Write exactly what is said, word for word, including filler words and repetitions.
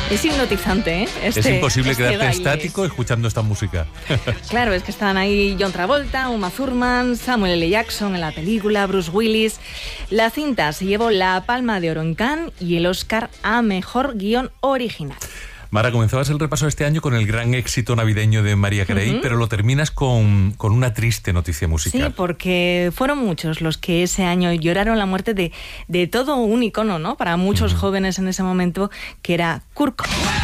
Es hipnotizante, ¿eh? Este, es imposible este quedarte baile. estático escuchando esta música. Claro, es que están ahí John Travolta, Uma Thurman, Samuel L. Jackson en la película, Bruce Willis. La cinta se llevó la Palma de Oro en Cannes y el Oscar a Mejor Guión Original. Mara, comenzabas el repaso este año con el gran éxito navideño de Mariah Carey, uh-huh. pero lo terminas con, con una triste noticia musical. Sí, porque fueron muchos los que ese año lloraron la muerte de, de todo un icono, ¿no? Para muchos uh-huh. jóvenes en ese momento, que era Kurt Cobain.